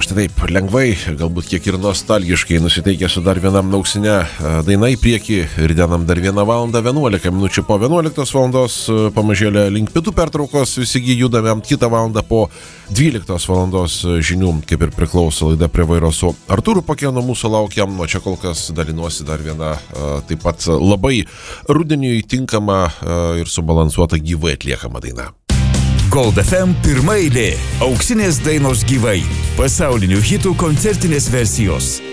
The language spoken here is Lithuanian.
štai taip lengvai, galbūt kiek ir nostalgiškai nusiteikė su dar vienam auksinė daina į priekį. Ridenam dar 1 valandą 11 minučių po 11 valandos, pamažėlė link pietų pertraukos, visigi judame kitą valandą po 12 valandos žinių, kaip ir priklauso laida Prie vairo su Artūru Pakėnu. Mūsų laukiam, o čia kol kas dalinuosi dar viena taip pat labai rudeniui tinkama ir subalansuota gyvai atliekama daina. Gold FM pirma eilė. Auksinės dainos gyvai. Pasaulinių hitų koncertinės versijos.